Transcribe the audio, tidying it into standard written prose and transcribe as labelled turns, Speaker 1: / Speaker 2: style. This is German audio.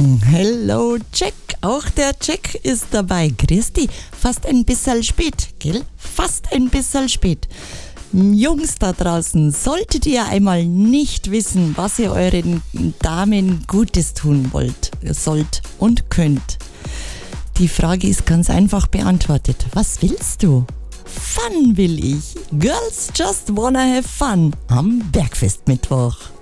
Speaker 1: Hello Jack, auch der Jack ist dabei. Grüß dich, fast ein bisschen spät, gell? Fast ein bisschen spät. Jungs da draußen, solltet ihr einmal nicht wissen, was ihr euren Damen Gutes tun sollt und könnt. Die Frage ist ganz einfach beantwortet. Was willst du? Fun will ich. Girls just wanna have fun am Bergfestmittwoch.